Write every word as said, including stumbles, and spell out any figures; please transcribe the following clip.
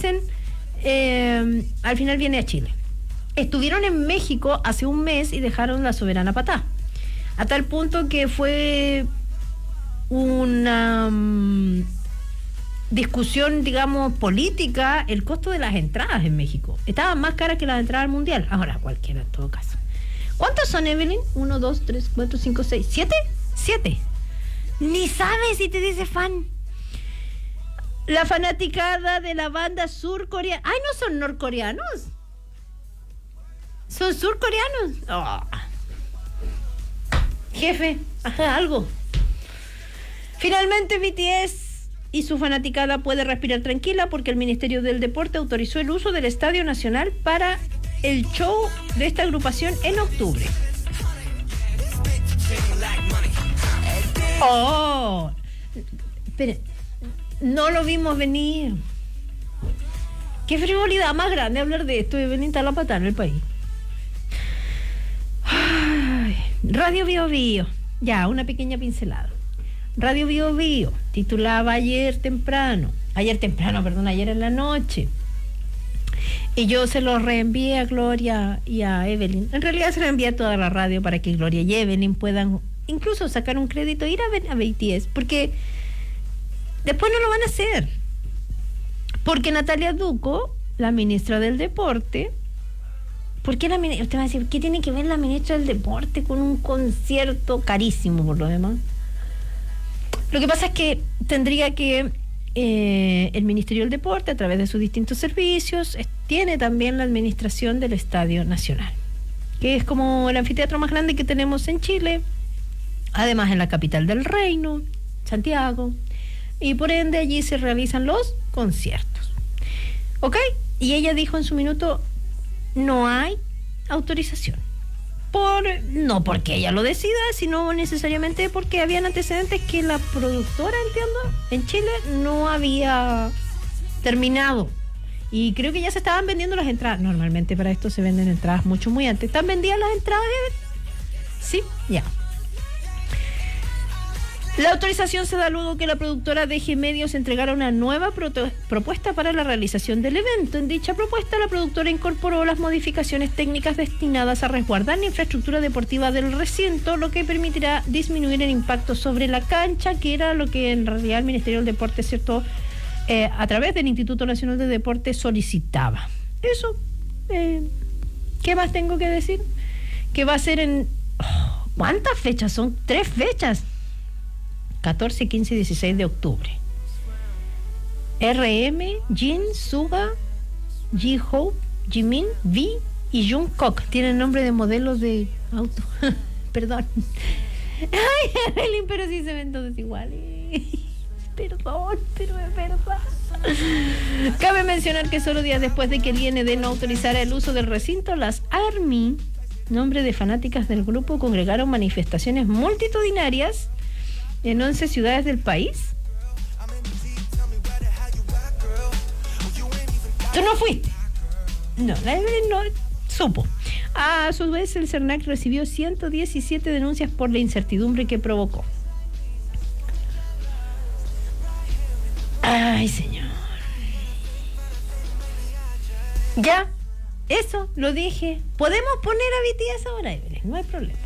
dicen, eh, al final viene a Chile. Estuvieron en México hace un mes y dejaron la soberana patá. A tal punto que fue una um, discusión, digamos, política, el costo de las entradas en México. Estaban más caras que las entradas al mundial. Ahora, cualquiera en todo caso. ¿Cuántos son, Evelyn? Uno, dos, tres, cuatro, cinco, seis, siete. Siete. Ni sabes si te dice fan. La fanaticada de la banda surcoreana. ¡Ay, no son norcoreanos! ¿Son surcoreanos? Oh. Jefe, haga algo. Finalmente B T S y su fanaticada puede respirar tranquila porque el Ministerio del Deporte autorizó el uso del Estadio Nacional para el show de esta agrupación en octubre. Oh, pero no lo vimos venir. Qué frivolidad más grande hablar de esto y venir a la patada en el país. Ay, Radio Bio Bio, ya, una pequeña pincelada. Radio Bio Bio titulaba ayer temprano, ayer temprano, perdón, ayer en la noche. Y yo se lo reenvié a Gloria y a Evelyn. En realidad se lo envié a toda la radio para que Gloria y Evelyn puedan incluso sacar un crédito, ir a ver a B T S, porque después no lo van a hacer. Porque Natalia Duco, la ministra del Deporte, ¿por qué la ministra? Usted va a decir, ¿qué tiene que ver la ministra del Deporte con un concierto carísimo por lo demás? Lo que pasa es que tendría que eh, el Ministerio del Deporte, a través de sus distintos servicios, es, tiene también la administración del Estadio Nacional, que es como el anfiteatro más grande que tenemos en Chile, además en la capital del reino, Santiago, y por ende allí se realizan los conciertos. ¿Ok? Y ella dijo en su minuto, no hay autorización. Por, no porque ella lo decida, sino necesariamente porque habían antecedentes que la productora, entiendo, en Chile no había terminado. Y creo que ya se estaban vendiendo las entradas. Normalmente para esto se venden entradas mucho, muy antes. ¿Están vendidas las entradas? Sí, ya. La autorización se da luego que la productora D G Medios entregara una nueva proto- propuesta para la realización del evento. En dicha propuesta, la productora incorporó las modificaciones técnicas destinadas a resguardar la infraestructura deportiva del recinto, lo que permitirá disminuir el impacto sobre la cancha, que era lo que en realidad el Ministerio del Deporte, cierto, eh, a través del Instituto Nacional de Deporte solicitaba. Eso, eh, ¿qué más tengo que decir? Que va a ser en... Oh, ¿cuántas fechas son? Tres fechas. catorce, quince y dieciséis de octubre. R M, Jin, Suga, J-Hope, Jimin, V y Jungkook. Tienen nombre de modelos de auto. Perdón. Ay, Evelyn, pero sí se ven todos iguales. Perdón, pero es verdad. Cabe mencionar que solo días después de que el I N D no autorizara el uso del recinto, las ARMY, nombre de fanáticas del grupo, congregaron manifestaciones multitudinarias en once ciudades del país. ¿Tú no fuiste? No, la Evelyn no supo. A su vez, el CERNAC recibió ciento diecisiete denuncias por la incertidumbre que provocó. Ay, señor. Ya, eso lo dije. Podemos poner a B T S ahora, Evelyn, no hay problema.